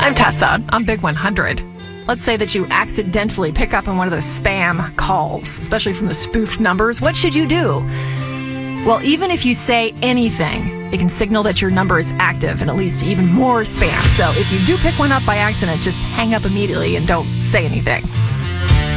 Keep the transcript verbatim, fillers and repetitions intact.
I'm Tessa. I'm Big one hundred. Let's say that you accidentally pick up on one of those spam calls, especially from the spoofed numbers. What should you do? Well, even if you say anything, it can signal that your number is active and it leads to even more spam. So if you do pick one up by accident, just hang up immediately and don't say anything.